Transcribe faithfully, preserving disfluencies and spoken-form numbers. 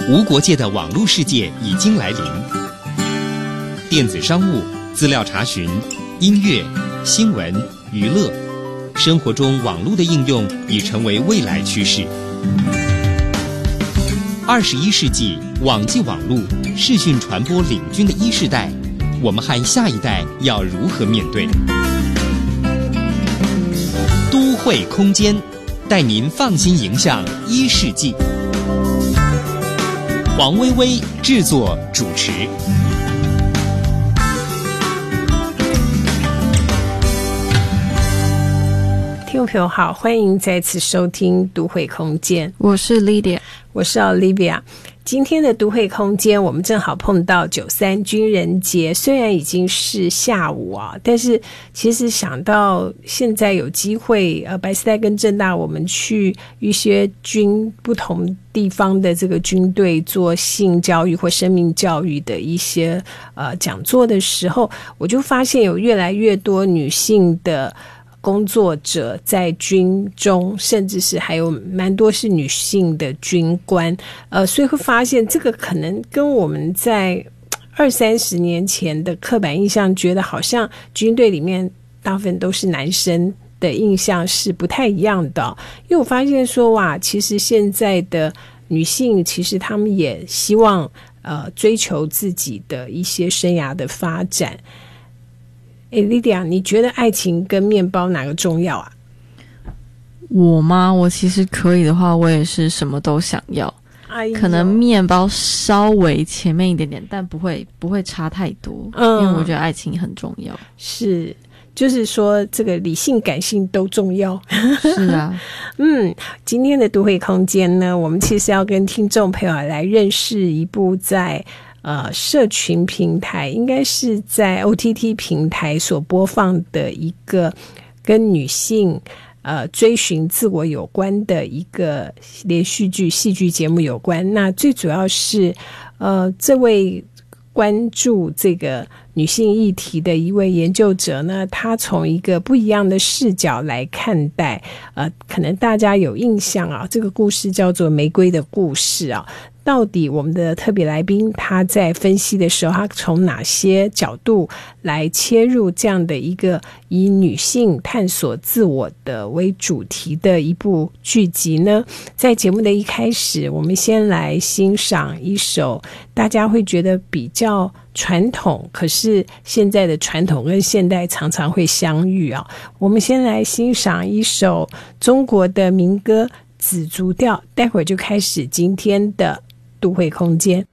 无国界的网络世界已经来临。电子商务、资料查询、音乐、新闻、娱乐，生活中网络的应用已成为未来趋势。二十一世纪网际网络视讯传播领军的一世代，我们和下一代要如何面对？都会空间带您放心迎向一世纪。黄薇薇制作主持。 听众朋友好，欢迎再次收听都会空间， 我是 Lydia， 我是 Olivia。今天的都会空间，我们正好碰到九三军人节，虽然已经是下午啊，但是其实想到现在有机会，呃，白丝带跟政大我们去一些军不同地方的这个军队做性教育或生命教育的一些呃讲座的时候，我就发现有越来越多女性的工作者在军中，甚至是还有蛮多是女性的军官，呃，所以会发现这个可能跟我们在二三十年前的刻板印象，觉得好像军队里面大部分都是男生的印象是不太一样的。因为我发现说，哇，其实现在的女性其实她们也希望呃追求自己的一些生涯的发展。诶 Lydia， 你觉得爱情跟面包哪个重要啊？ 我吗？我其实可以的话，我也是什么都想要。哎、可能面包稍微前面一点点，但不会不会差太多。嗯，因为我觉得爱情很重要。 是，就是说这个理性感性都重要。 是啊。 嗯，今天的都会空间呢，我们其实要跟听众朋友来认识一部在呃，社群平台应该是在 O T T 平台所播放的一个跟女性呃追寻自我有关的一个连续剧戏剧节目有关。那最主要是呃这位关注这个女性议题的一位研究者呢，他从一个不一样的视角来看待，呃，可能大家有印象啊，这个故事叫做《玫瑰的故事》啊。到底我们的特别来宾他在分析的时候，他从哪些角度来切入这样的一个以女性探索自我的为主题的一部剧集呢？在节目的一开始，我们先来欣赏一首大家会觉得比较传统，可是现在的传统跟现代常常会相遇啊。我们先来欣赏一首中国的民歌《紫竹调》，待会儿就开始今天的都会空间。